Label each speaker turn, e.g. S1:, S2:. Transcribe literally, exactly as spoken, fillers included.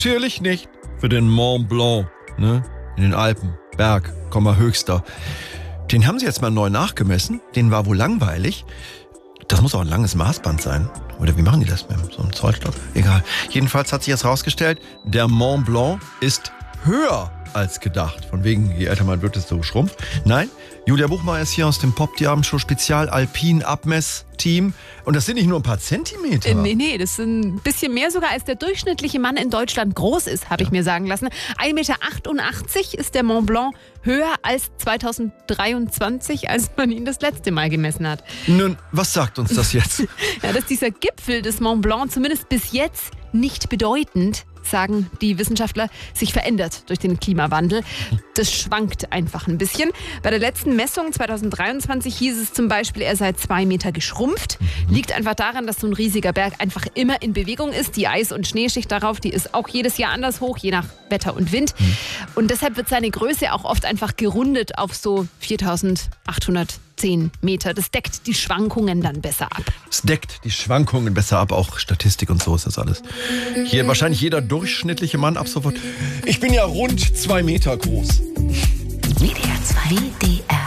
S1: Natürlich nicht für den Mont Blanc, ne? In den Alpen, Berg, höchster. Den haben sie jetzt mal neu nachgemessen. Den war wohl langweilig. Das muss auch ein langes Maßband sein. Oder wie machen die das mit so einem Zollstock? Egal. Jedenfalls hat sich jetzt rausgestellt, der Mont Blanc ist höher als gedacht. Von wegen, je älter man wird, desto schrumpft. Nein, Julia Buchmeier ist hier aus dem Pop-Diabend-Show Spezial Alpin Abmess-Team. Und das sind nicht nur ein paar Zentimeter.
S2: Äh, nee, nee, das sind ein bisschen mehr sogar, als der durchschnittliche Mann in Deutschland groß ist, habe ja. ich mir sagen lassen. ein Meter achtundachtzig ist der Mont Blanc, höher als zweitausenddreiundzwanzig, als man ihn das letzte Mal gemessen hat.
S1: Nun, was sagt uns das jetzt?
S2: Ja, dass dieser Gipfel des Mont Blanc zumindest bis jetzt nicht bedeutend, sagen die Wissenschaftler, sich verändert durch den Klimawandel. Das schwankt einfach ein bisschen. Bei der letzten Messung zweitausenddreiundzwanzig hieß es zum Beispiel, er sei zwei Meter geschrumpft. Liegt einfach daran, dass so ein riesiger Berg einfach immer in Bewegung ist. Die Eis- und Schneeschicht darauf, die ist auch jedes Jahr anders hoch, je nach Wetter und Wind. Und deshalb wird seine Größe auch oft einfach gerundet auf so viertausendachthundertzehn Meter. Das deckt die Schwankungen dann besser ab.
S1: Es deckt die Schwankungen besser ab, auch Statistik und so ist das alles. Hier wahrscheinlich jeder durchschnittliche Mann ab sofort. Ich bin ja rund zwei Meter groß.
S3: W D R zwei. W D R